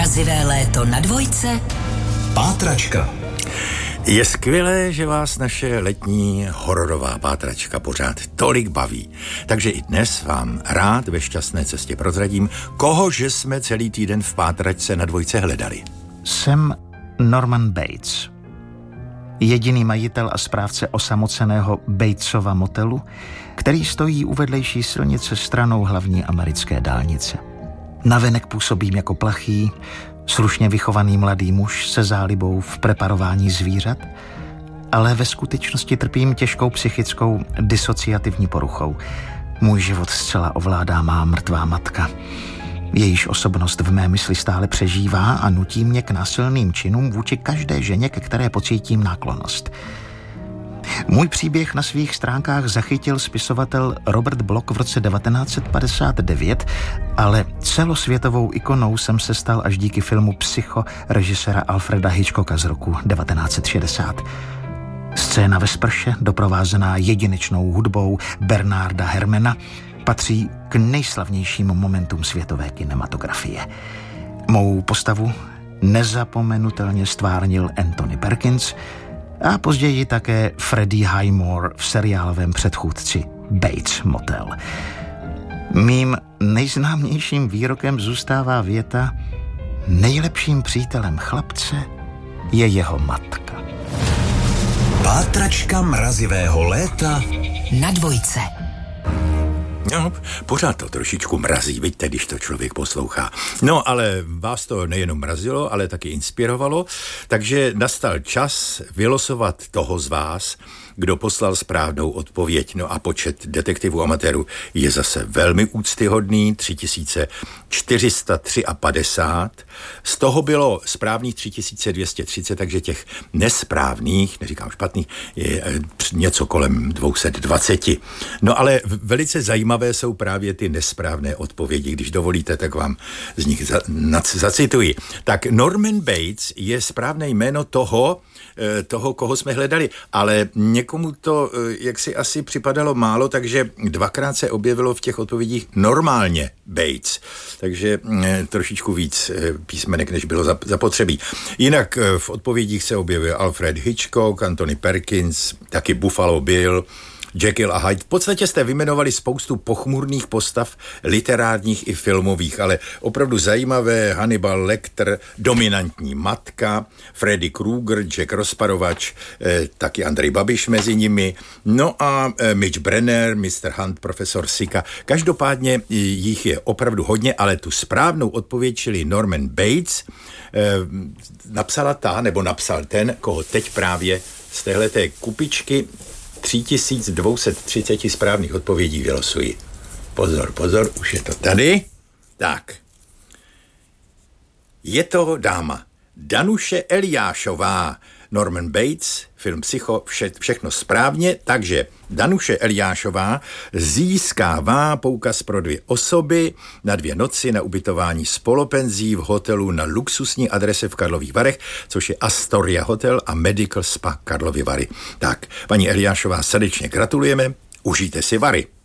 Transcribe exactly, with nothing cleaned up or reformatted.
Mrazivé léto na dvojce. Pátračka. Je skvělé, že vás naše letní hororová pátračka pořád tolik baví. Takže i dnes vám rád ve šťastné cestě prozradím, kohože jsme celý týden v pátračce na dvojce hledali. Jsem Norman Bates, jediný majitel a správce osamoceného Batesova motelu, který stojí u vedlejší silnice stranou hlavní americké dálnice. Navenek působím jako plachý, slušně vychovaný mladý muž se zálibou v preparování zvířat, ale ve skutečnosti trpím těžkou psychickou disociativní poruchou. Můj život zcela ovládá má mrtvá matka. Jejíž osobnost v mé mysli stále přežívá a nutí mě k násilným činům vůči každé ženě, ke které pocítím náklonnost. Můj příběh na svých stránkách zachytil spisovatel Robert Bloch v roce devatenáct set padesát devět, ale celosvětovou ikonou jsem se stal až díky filmu Psycho režiséra Alfreda Hitchcocka z roku devatenáct set šedesát. Scéna ve sprše, doprovázená jedinečnou hudbou Bernarda Herrmanna, patří k nejslavnějším momentům světové kinematografie. Mou postavu nezapomenutelně stvárnil Anthony Perkins a později také Freddie Highmore v seriálovém předchůdci Bates Motel. Mým nejznámějším výrokem zůstává věta: nejlepším přítelem chlapce je jeho matka. Pátračka mrazivého léta Na dvojce. No, pořád to trošičku mrazí, vidíte, když to člověk poslouchá. No, ale vás to nejenom mrazilo, ale taky inspirovalo, takže nastal čas vylosovat toho z vás, kdo poslal správnou odpověď. No a počet detektivů amatérů je zase velmi úctyhodný, tři tisíce čtyři sta padesát tři. Z toho bylo správných tři tisíce dvě stě třicet, takže těch nesprávných, neříkám špatných, je něco kolem dvě stě dvacet. No ale velice zajímavé jsou právě ty nesprávné odpovědi. Když dovolíte, tak vám z nich za, nac, zacituji. Tak Norman Bates je správné jméno toho, toho, koho jsme hledali, ale někomu to jaksi asi připadalo málo, takže dvakrát se objevilo v těch odpovědích normálně Bates, takže trošičku víc písmenek, než bylo zapotřebí. Jinak v odpovědích se objevil Alfred Hitchcock, Anthony Perkins, taky Buffalo Bill, Jekyll a Hyde. V podstatě jste vyjmenovali spoustu pochmurných postav, literárních i filmových, ale opravdu zajímavé: Hannibal Lecter, dominantní matka, Freddy Krueger, Jack Rozparovač, eh, taky Andrej Babiš mezi nimi, no a eh, Mitch Brenner, mister Hunt, profesor Sika. Každopádně jich je opravdu hodně, ale tu správnou odpověď, čili Norman Bates, eh, napsala ta, nebo napsal ten, koho teď právě z téhleté kupičky tři tisíce dvě stě třicet správných odpovědí vylosuji. Pozor, pozor, už je to tady. Tak. Je to dáma Danuše Eliášová. Norman Bates, film Psycho, vše, všechno správně, takže Danuše Eliášová získává poukaz pro dvě osoby na dvě noci na ubytování s polopenzí v hotelu na luxusní adrese v Karlových Varech, což je Astoria Hotel a Medical Spa Karlovy Vary. Tak, paní Eliášová, srdečně gratulujeme, užijte si Vary.